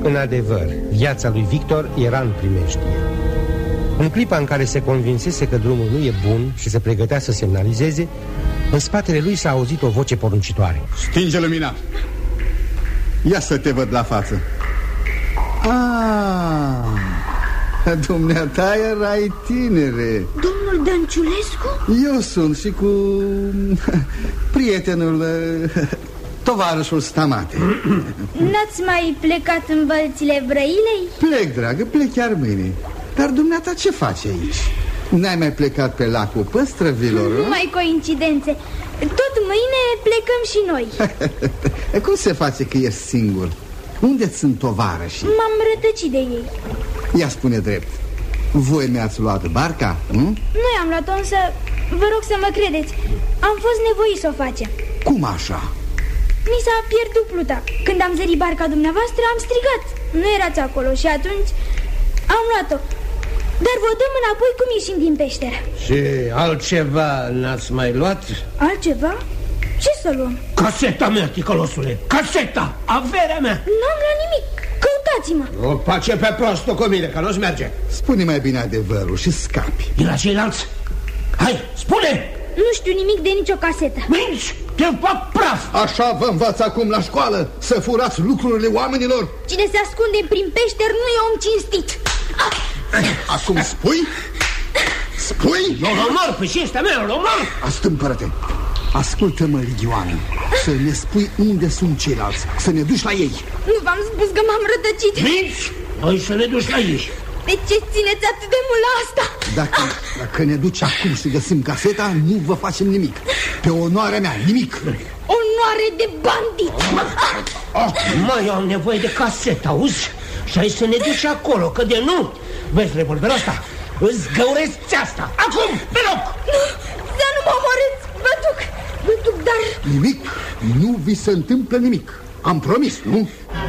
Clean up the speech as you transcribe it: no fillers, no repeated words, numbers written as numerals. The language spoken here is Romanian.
În adevăr, viața lui Victor era în primejdie. În clipa în care se convinsese că drumul nu e bun și se pregătea să semnalizeze, în spatele lui s-a auzit o voce poruncitoare. Stinge lumina! Ia să te văd la față. Dumneata erai tinere. Domnul Dănciulescu? Eu sunt și cu prietenul, tovarășul Stamate. N-ați mai plecat în Bălțile Brăilei? Plec, dragă, plec chiar mâine. Dar dumneata ce faci aici? N-ai mai plecat pe lacul Păstrăvilor? Numai coincidențe. Tot mâine plecăm și noi. Cum se face că ești singur? Unde sunt tovarășii? M-am rătăcit de ei. Ia spune drept, voi mi-ați luat barca? Noi am luat-o, însă vă rog să mă credeți, am fost nevoiți să o facem. Cum așa? Mi s-a pierdut pluta. Când am zărit barca dumneavoastră, am strigat. Nu erați acolo și atunci am luat-o. Dar vă dăm înapoi cum ieșim din peșteră. Și altceva n-ați mai luat? Altceva? Ce să luăm? Caseta mea, ticălosule, caseta, averea mea. N-am luat nimic, căutați-mă. O pace pe prostul cu mine, că nu-ți merge. Spune mai bine adevărul și scapi. E la ceilalți? Hai, spune! Nu știu nimic de nicio casetă. Minți, te fac praf. Așa vă învață acum la școală, să furați lucrurile oamenilor? Cine se ascunde prin peșteri nu e om cinstit. Acum spui? Spui? Eu l-omor, pe cinstea mea, l-omor. Astâmpără-te. Ascultă-mă, Ligioane, să ne spui unde sunt ceilalți, să ne duci la ei. Nu v-am spus că m-am rătăcit. Minți, noi să ne duci la ei. De ce țineți atât de mult la asta? Dacă ne duci acum și găsim caseta, nu vă facem nimic. Pe onoarea mea, nimic. Onoare de bandit. Mai am nevoie de casetă, auzi? Și ai să ne duci acolo, că de nu, vezi revolverul ăsta, îți găuresc țeasta. Acum, pe loc. Nu, să nu mă omorâți. Vă duc, dar... Nimic, nu vi se întâmplă nimic. Am promis, nu?